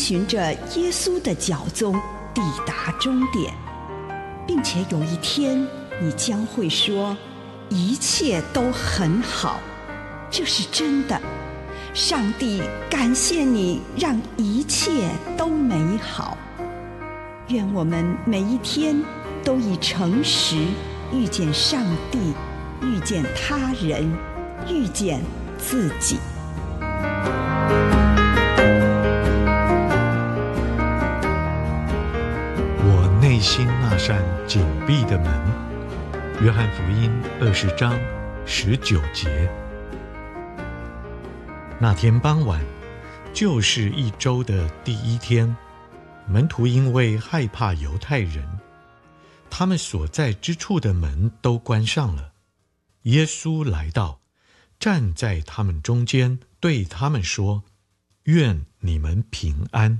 循着耶稣的脚踪抵达终点，并且有一天你将会说一切都很好。这是真的，上帝感谢你让一切都美好。愿我们每一天都以诚实遇见上帝，遇见他人，遇见自己。 我内心那扇紧闭的门。约翰福音20章19节。那天傍晚，就是一周的第一天，门徒因为害怕犹太人，他们所在之处的门都关上了。耶稣来到，站在他们中间，对他们说：愿你们平安。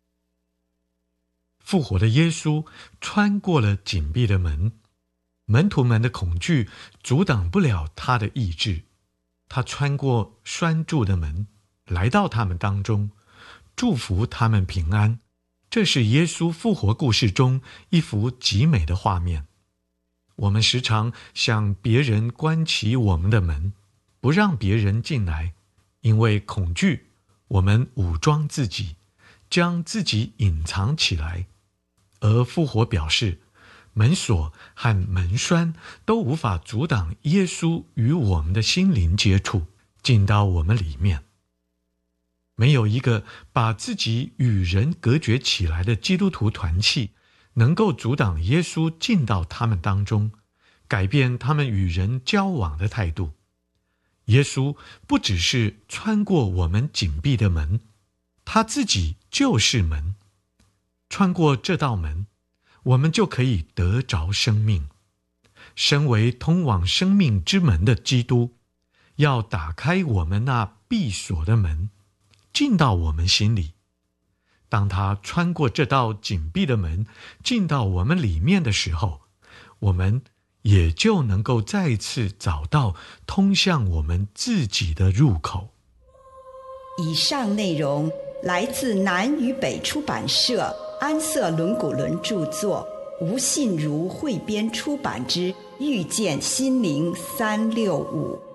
复活的耶稣穿过了紧闭的门，门徒们的恐惧阻挡不了他的意志。他穿过拴住的门，来到他们当中，祝福他们平安。这是耶稣复活故事中一幅极美的画面。我们时常向别人关起我们的门，不让别人进来，因为恐惧，我们武装自己，将自己隐藏起来。而复活表示，门锁和门栓都无法阻挡耶稣与我们的心灵接触，进到我们里面。没有一个把自己与人隔绝起来的基督徒团契能够阻挡耶稣进到他们当中，改变他们与人交往的态度。耶稣不只是穿过我们紧闭的门，他自己就是门。穿过这道门，我们就可以得着生命。身为通往生命之门的基督，要打开我们那闭锁的门，进到我们心里。当他穿过这道紧闭的门，进到我们里面的时候，我们也就能够再次找到通向我们自己的入口。 以上内容来自南与北出版社安瑟伦古伦著作，吴信如汇编出版之《遇见心灵365》。